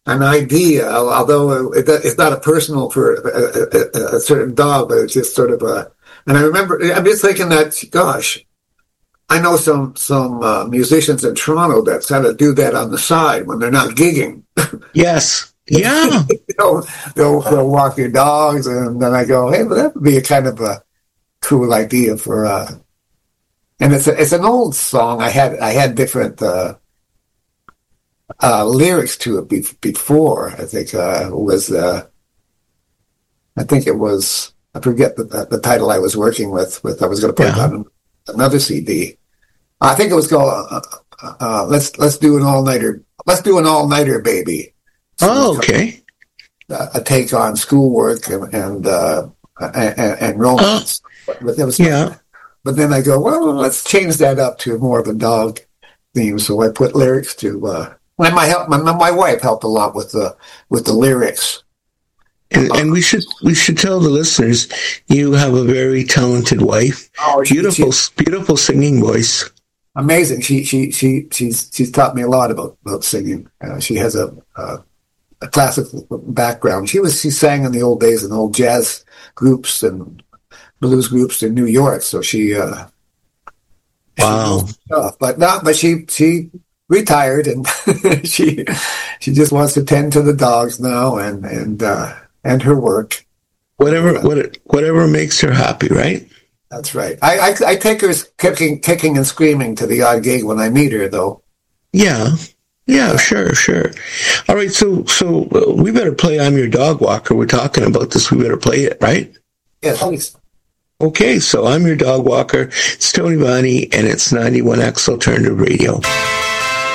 an idea, although it's not a personal for a certain dog, but it's just sort of a. And I remember, I'm just thinking that, gosh, I know some musicians in Toronto that kind of do that on the side when they're not gigging. Yes. Yeah. they'll walk their dogs, and then I go, hey, well, that would be a kind of a cool idea for. And it's an old song. I had different lyrics to it before. I think it was. I forget the title I was working with. I was going to put it on another CD. I think it was called "Let's Do an All-Nighter." Let's do an all-nighter, baby. So okay. A take on schoolwork and romance. But But then I go, well, let's change that up to more of a dog theme. So I put lyrics to. My wife helped a lot with the lyrics. And we should tell the listeners you have a very talented wife. Oh, beautiful singing voice. Amazing. She's taught me a lot about singing. She has a classical background. She sang in the old days in old jazz groups and blues groups in New York. So wow. But she retired, and she just wants to tend to the dogs now and her work. Whatever makes her happy, right? That's right. I take her kicking and screaming to the odd gig when I meet her, though. Yeah, sure. All right, so we better play "I'm Your Dog Walker." We're talking about this. We better play it, right? Yeah, thanks. Okay, so I'm Your Dog Walker. It's Tony Vani, and it's 91X Alternative Radio.